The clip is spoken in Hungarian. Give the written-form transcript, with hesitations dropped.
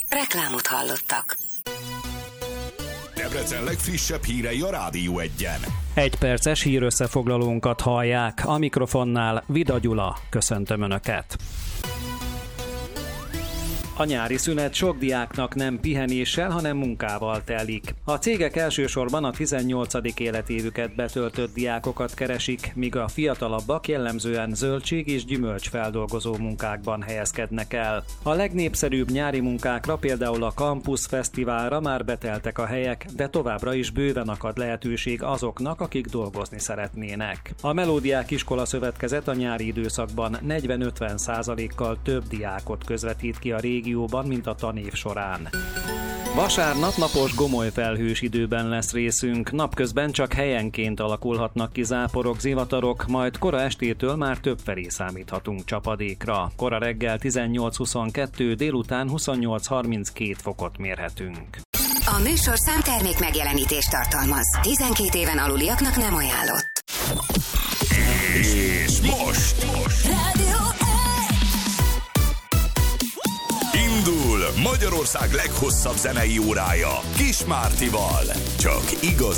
Reklámot hallottak. Debrecen legfrissebb hírei a Rádió Egyen. Egy perces hírösszefoglalónkat hallják. A mikrofonnál Vida Gyula. Köszöntöm Önöket. A nyári szünet sok diáknak nem pihenéssel, hanem munkával telik. A cégek elsősorban a 18. életévüket betöltött diákokat keresik, míg a fiatalabbak jellemzően zöldség- és gyümölcsfeldolgozó munkákban helyezkednek el. A legnépszerűbb nyári munkákra, például a Campus Fesztiválra már beteltek a helyek, de továbbra is bőven akad lehetőség azoknak, akik dolgozni szeretnének. A Melódiák Iskola Szövetkezet a nyári időszakban 40-50%-kal több diákot közvetít ki a régióban, mint a tanév során. Vasárnap napos gomoly felhős időben lesz részünk, napközben csak helyenként alakulhatnak ki záporok, zivatarok, majd kora estétől már többfelé számíthatunk csapadékra. Kora reggel 18-22, délután 28-32 fokot mérhetünk. A műsorszám termék megjelenítést tartalmaz. 12 éven aluliaknak nem ajánlott. És most indul Magyarország leghosszabb zenei órája Kis Mártival. Csak igazi